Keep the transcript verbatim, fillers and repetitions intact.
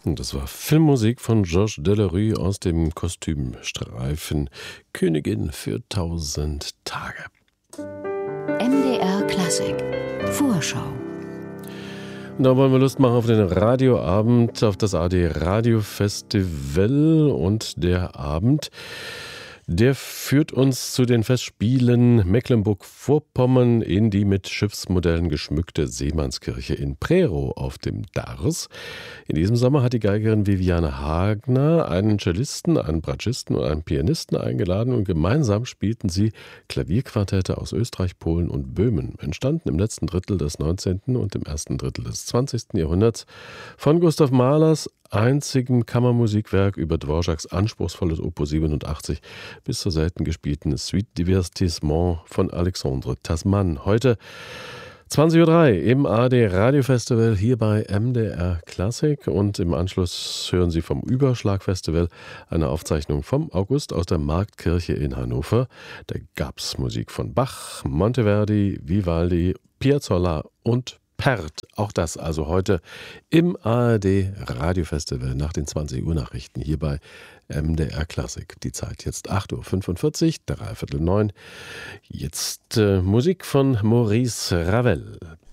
Und das war Filmmusik von Georges Delerue aus dem Kostümstreifen Königin für tausend Tage. M D R Klassik Vorschau. Und da wollen wir Lust machen auf den Radioabend, auf das A D Radio Festival. Und der Abend, der führt uns zu den Festspielen Mecklenburg-Vorpommern in die mit Schiffsmodellen geschmückte Seemannskirche in Prerow auf dem Darß. In diesem Sommer hat die Geigerin Viviane Hagner einen Cellisten, einen Bratschisten und einen Pianisten eingeladen und gemeinsam spielten sie Klavierquartette aus Österreich, Polen und Böhmen, entstanden im letzten Drittel des neunzehnten und im ersten Drittel des zwanzigsten Jahrhunderts von Gustav Mahlers einzigem Kammermusikwerk über Dvořáks anspruchsvolles Opus siebenundachtzig bis zur selten gespielten Suite Divertissement von Alexandre Tasman. Heute zwanzig Uhr drei im A R D Radio Festival hier bei M D R Klassik, und im Anschluss hören Sie vom Überschlag-Festival eine Aufzeichnung vom August aus der Marktkirche in Hannover. Da gab es Musik von Bach, Monteverdi, Vivaldi, Piazzolla und Pärt. Auch das also heute im A R D Radio Festival nach den zwanzig Uhr Nachrichten hier bei M D R Klassik. Die Zeit jetzt acht Uhr fünfundvierzig, dreiviertel neun. Jetzt äh, Musik von Maurice Ravel.